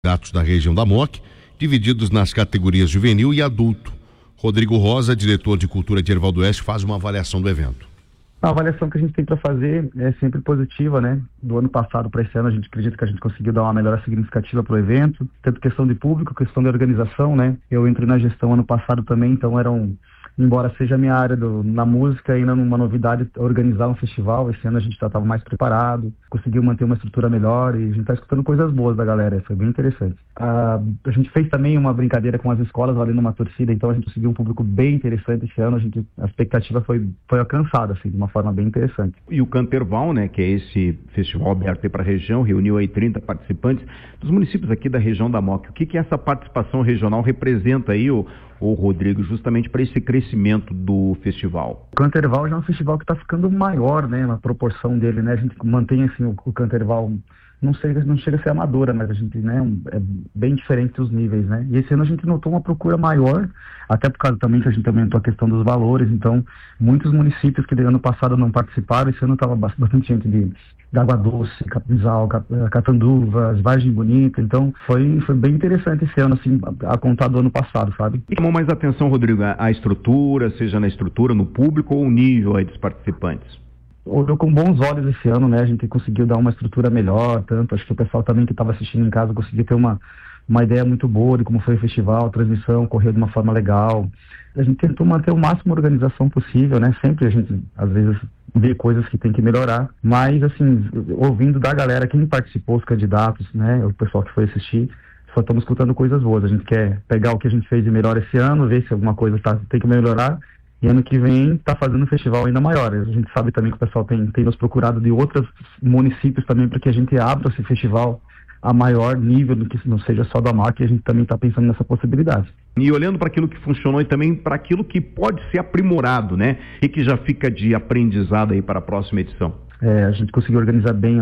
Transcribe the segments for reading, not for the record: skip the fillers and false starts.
candidatos da região da MOC, divididos nas categorias juvenil e adulto. Rodrigo Rosa, diretor de Cultura de Erval do Oeste, faz uma avaliação do evento. A avaliação que a gente tem para fazer é sempre positiva, né? Do ano passado para esse ano, a gente acredita que a gente conseguiu dar uma melhora significativa para o evento, tanto questão de público, questão de organização, né? Eu entrei na gestão ano passado também, então embora seja a minha área na música, ainda uma novidade organizar um festival. Esse ano a gente já estava mais preparado, conseguiu manter uma estrutura melhor e a gente está escutando coisas boas da galera, foi bem interessante. A gente fez também uma brincadeira com as escolas valendo uma torcida, então a gente conseguiu um público bem interessante esse ano, a expectativa foi alcançada, assim, de uma forma bem interessante. E o Canterval, né, que é esse festival aberto para a região, reuniu aí 30 participantes dos municípios aqui da região da MOC. O que essa participação regional representa aí, o Rodrigo, justamente para esse crescimento do festival? O Canterval já é um festival que está ficando maior, né, na proporção dele, né, a gente mantém assim o Canterval, não chega a ser amadora, mas a gente, né, é bem diferente os níveis, né, e esse ano a gente notou uma procura maior, até por causa também que a gente aumentou a questão dos valores, então muitos municípios que ano passado não participaram, esse ano estava bastante gente de Água Doce, Capinzal, Catanduvas, Vargem Bonita, então foi bem interessante esse ano, assim, a contar do ano passado, sabe? E chamou mais atenção, Rodrigo, a estrutura, seja na estrutura, no público ou o nível aí dos participantes? Olhou com bons olhos esse ano, né, a gente conseguiu dar uma estrutura melhor, tanto, acho que o pessoal também que estava assistindo em casa conseguiu ter uma ideia muito boa de como foi o festival, a transmissão correu de uma forma legal. A gente tentou manter o máximo de organização possível, né, sempre a gente, às vezes, ver coisas que tem que melhorar, mas assim, ouvindo da galera, quem participou, os candidatos, né, o pessoal que foi assistir, só estamos escutando coisas boas. A gente quer pegar o que a gente fez de melhor esse ano, ver se alguma coisa tem que melhorar, e ano que vem tá fazendo um festival ainda maior. A gente sabe também que o pessoal tem nos procurado de outros municípios também para que a gente abra esse festival a maior nível, do que não seja só da MOC, e a gente também está pensando nessa possibilidade. E olhando para aquilo que funcionou e também para aquilo que pode ser aprimorado, né? E que já fica de aprendizado aí para a próxima edição. A gente conseguiu organizar bem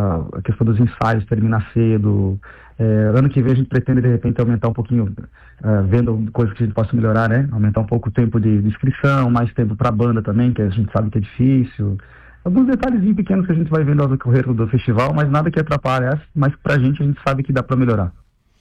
a questão dos ensaios, terminar cedo. Ano que vem a gente pretende, de repente, aumentar um pouquinho, vendo coisas que a gente possa melhorar, né? Aumentar um pouco o tempo de inscrição, mais tempo para a banda também, que a gente sabe que é difícil. Alguns detalhezinhos pequenos que a gente vai vendo ao decorrer do festival, mas nada que atrapalhe, mas pra gente a gente sabe que dá para melhorar.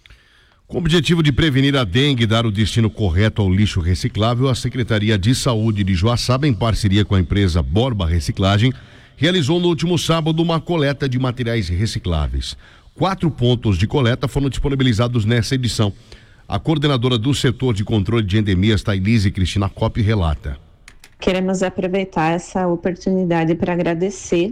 Com o objetivo de prevenir a dengue e dar o destino correto ao lixo reciclável, a Secretaria de Saúde de Joaçaba, em parceria com a empresa Borba Reciclagem, realizou no último sábado uma coleta de materiais recicláveis. 4 pontos de coleta foram disponibilizados nessa edição. A coordenadora do setor de controle de endemias, Thailise Cristina Coppi, relata. Queremos aproveitar essa oportunidade para agradecer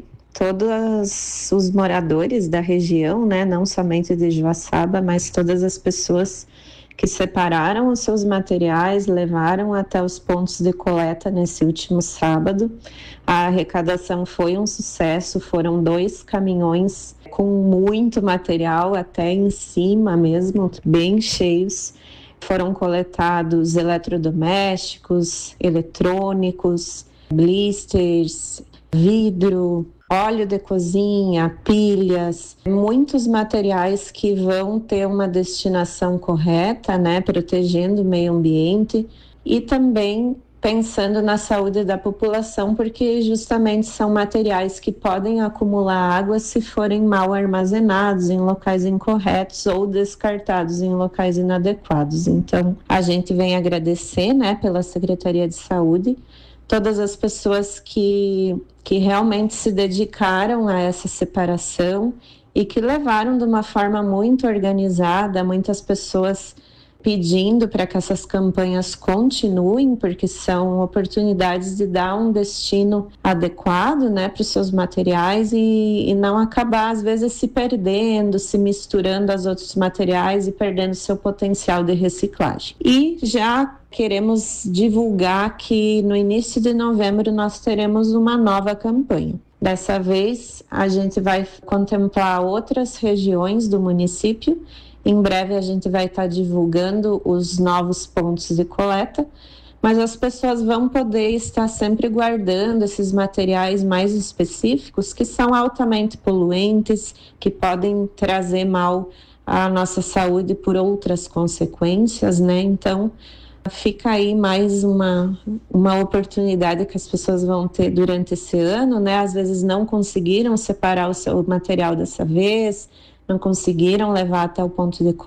todos os moradores da região, né? Não somente de Joaçaba, mas todas as pessoas que separaram os seus materiais, levaram até os pontos de coleta nesse último sábado. A arrecadação foi um sucesso, foram 2 caminhões com muito material, até em cima mesmo, bem cheios. Foram coletados eletrodomésticos, eletrônicos, blisters, vidro, óleo de cozinha, pilhas, muitos materiais que vão ter uma destinação correta, né, protegendo o meio ambiente e também pensando na saúde da população, porque justamente são materiais que podem acumular água se forem mal armazenados em locais incorretos ou descartados em locais inadequados. Então, a gente vem agradecer, né, pela Secretaria de Saúde, todas as pessoas que realmente se dedicaram a essa separação e que levaram de uma forma muito organizada, muitas pessoas pedindo para que essas campanhas continuem, porque são oportunidades de dar um destino adequado, né, para os seus materiais e não acabar, às vezes, se perdendo, se misturando aos outros materiais e perdendo seu potencial de reciclagem. E já queremos divulgar que no início de novembro nós teremos uma nova campanha. Dessa vez, a gente vai contemplar outras regiões do município. Em breve a gente vai estar divulgando os novos pontos de coleta, mas as pessoas vão poder estar sempre guardando esses materiais mais específicos que são altamente poluentes, que podem trazer mal à nossa saúde por outras consequências, né? Então, fica aí mais uma oportunidade que as pessoas vão ter durante esse ano, né? Às vezes não conseguiram separar o seu material dessa vez, não conseguiram levar até o ponto de